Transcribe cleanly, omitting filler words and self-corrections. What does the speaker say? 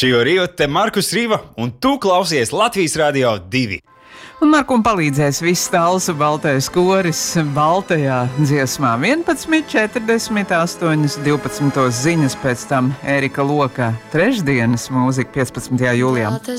Čio Rīva, te Markus Rīva, un tu klausies Latvijas Radio 2. Un Markum palīdzēs viss Talsu baltais koris baltajā dziesmā 11:48, 12 ziņas, pēc tam Ērika Lokā trešdienas mūzika 15. jūlijā.